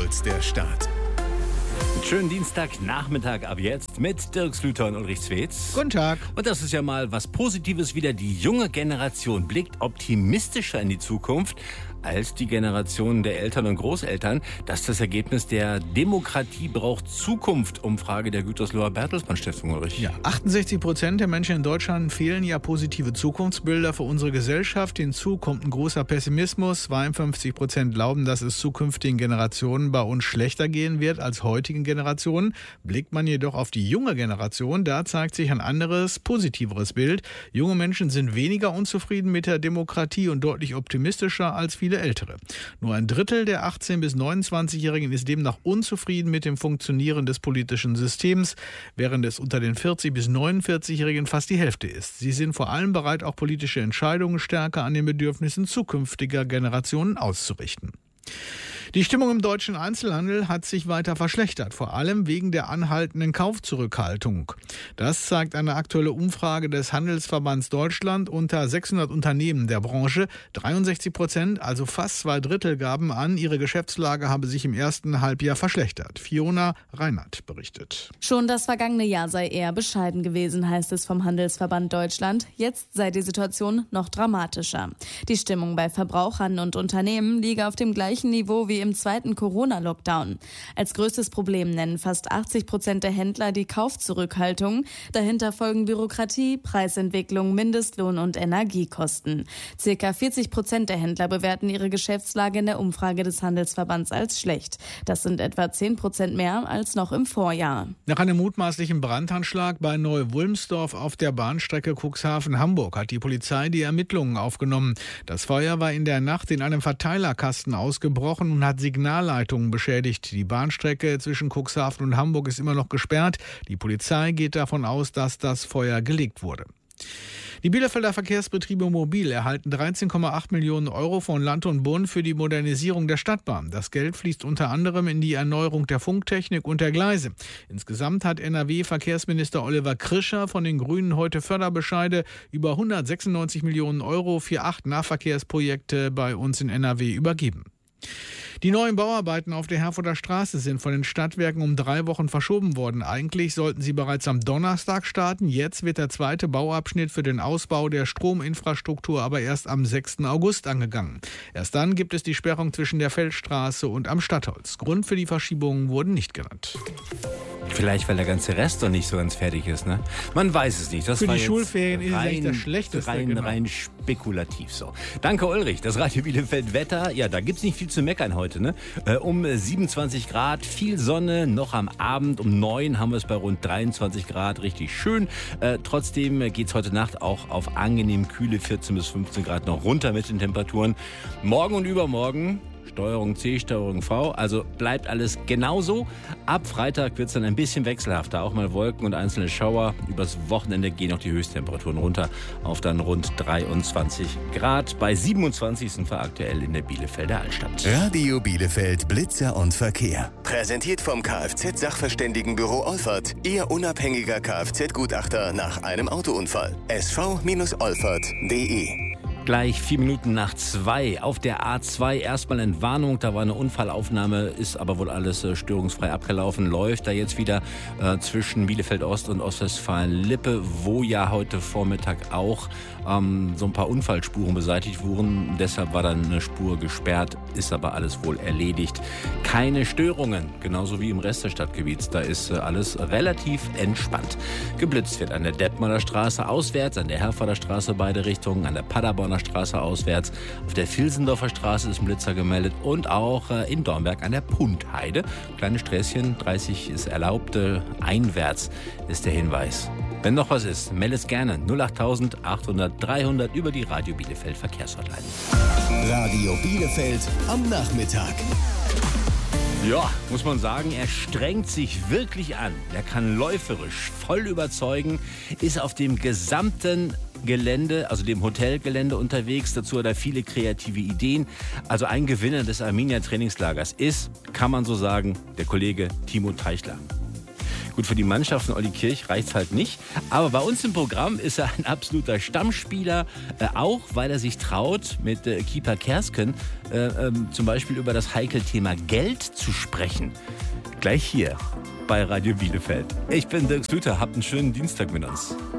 Impuls der Stadt. Schönen Dienstagnachmittag ab jetzt mit Dirk Slüter und Ulrich Zwetz. Guten Tag. Und das ist ja mal was Positives wieder. Die junge Generation blickt optimistischer in die Zukunft als die Generation der Eltern und Großeltern. Das ist das Ergebnis der Demokratie braucht Zukunft Umfrage der Gütersloher Bertelsmann Stiftung, Ulrich. Ja, 68% der Menschen in Deutschland fehlen ja positive Zukunftsbilder für unsere Gesellschaft. Hinzu kommt ein großer Pessimismus. 52% glauben, dass es zukünftigen Generationen bei uns schlechter gehen wird als heutigen Generationen. Blickt man jedoch auf die junge Generation, da zeigt sich ein anderes, positiveres Bild. Junge Menschen sind weniger unzufrieden mit der Demokratie und deutlich optimistischer als viele Ältere. Nur ein Drittel der 18- bis 29-Jährigen ist demnach unzufrieden mit dem Funktionieren des politischen Systems, während es unter den 40- bis 49-Jährigen fast die Hälfte ist. Sie sind vor allem bereit, auch politische Entscheidungen stärker an den Bedürfnissen zukünftiger Generationen auszurichten. Die Stimmung im deutschen Einzelhandel hat sich weiter verschlechtert, vor allem wegen der anhaltenden Kaufzurückhaltung. Das zeigt eine aktuelle Umfrage des Handelsverbands Deutschland unter 600 Unternehmen der Branche. 63%, also fast 2/3, gaben an, ihre Geschäftslage habe sich im ersten Halbjahr verschlechtert. Fiona Reinhardt berichtet. Schon das vergangene Jahr sei eher bescheiden gewesen, heißt es vom Handelsverband Deutschland. Jetzt sei die Situation noch dramatischer. Die Stimmung bei Verbrauchern und Unternehmen liege auf dem gleichen Niveau wie im zweiten Corona-Lockdown. Als größtes Problem nennen fast 80% der Händler die Kaufzurückhaltung. Dahinter folgen Bürokratie, Preisentwicklung, Mindestlohn und Energiekosten. Circa 40% der Händler bewerten ihre Geschäftslage in der Umfrage des Handelsverbands als schlecht. Das sind etwa 10% mehr als noch im Vorjahr. Nach einem mutmaßlichen Brandanschlag bei Neu-Wulmsdorf auf der Bahnstrecke Cuxhaven-Hamburg hat die Polizei die Ermittlungen aufgenommen. Das Feuer war in der Nacht in einem Verteilerkasten ausgebrochen und hat Signalleitungen beschädigt. Die Bahnstrecke zwischen Cuxhaven und Hamburg ist immer noch gesperrt. Die Polizei geht davon aus, dass das Feuer gelegt wurde. Die Bielefelder Verkehrsbetriebe Mobil erhalten 13,8 Millionen Euro von Land und Bund für die Modernisierung der Stadtbahn. Das Geld fließt unter anderem in die Erneuerung der Funktechnik und der Gleise. Insgesamt hat NRW-Verkehrsminister Oliver Krischer von den Grünen heute Förderbescheide über 196 Millionen Euro für 8 Nahverkehrsprojekte bei uns in NRW übergeben. Die neuen Bauarbeiten auf der Herforder Straße sind von den Stadtwerken um 3 Wochen verschoben worden. Eigentlich sollten sie bereits am Donnerstag starten. Jetzt wird der zweite Bauabschnitt für den Ausbau der Strominfrastruktur aber erst am 6. August angegangen. Erst dann gibt es die Sperrung zwischen der Feldstraße und am Stadtholz. Grund für die Verschiebungen wurden nicht genannt. Vielleicht, weil der ganze Rest noch nicht so ganz fertig ist, ne? Man weiß es nicht. Das für war die jetzt Schulferien ist es echt das Schlechteste. Rein spekulativ so. Danke, Ulrich. Das Radio Bielefeld Wetter. Ja, da gibt's nicht viel zu meckern heute, ne? Um 27 Grad, viel Sonne. Noch am Abend um 9 haben wir es bei rund 23 Grad. Richtig schön. Trotzdem geht's heute Nacht auch auf angenehm kühle 14 bis 15 Grad noch runter mit den Temperaturen. Morgen und übermorgen Steuerung C, Steuerung V, also bleibt alles genauso. Ab Freitag wird es dann ein bisschen wechselhafter, auch mal Wolken und einzelne Schauer. Übers Wochenende gehen auch die Höchsttemperaturen runter auf dann rund 23 Grad. Bei 27 sind wir aktuell in der Bielefelder Altstadt. Radio Bielefeld Blitzer und Verkehr. Präsentiert vom Kfz-Sachverständigenbüro Olfert. Ihr unabhängiger Kfz-Gutachter nach einem Autounfall. sv-olfert.de. Gleich 4 Minuten nach 2 auf der A2. Erstmal Entwarnung, da war eine Unfallaufnahme, ist aber wohl alles störungsfrei abgelaufen. Läuft da jetzt wieder zwischen Bielefeld Ost und Ostwestfalen-Lippe, wo ja heute Vormittag auch so ein paar Unfallspuren beseitigt wurden. Deshalb war dann eine Spur gesperrt, ist aber alles wohl erledigt. Keine Störungen, genauso wie im Rest des Stadtgebiets. Da ist alles relativ entspannt. Geblitzt wird an der Detmolder Straße auswärts, an der Herforder Straße beide Richtungen, an der Paderborner Straße auswärts. Auf der Vilsendorfer Straße ist ein Blitzer gemeldet und auch in Dornberg an der Puntheide. Kleine Sträßchen, 30 ist erlaubt, einwärts ist der Hinweis. Wenn noch was ist, melde es gerne 08000 800 300 über die Radio Bielefeld Verkehrshotline. Radio Bielefeld am Nachmittag. Ja, muss man sagen, er strengt sich wirklich an. Er kann läuferisch voll überzeugen, ist auf dem gesamten Gelände, also dem Hotelgelände unterwegs. Dazu hat er viele kreative Ideen. Also ein Gewinner des Arminia Trainingslagers ist, kann man so sagen, der Kollege Timo Teichler. Gut, für die Mannschaft von Olli Kirch reicht es halt nicht. Aber bei uns im Programm ist er ein absoluter Stammspieler, auch weil er sich traut, mit Keeper Kersken zum Beispiel über das heikle Thema Geld zu sprechen. Gleich hier bei Radio Bielefeld. Ich bin Dirk Schlüter, habt einen schönen Dienstag mit uns.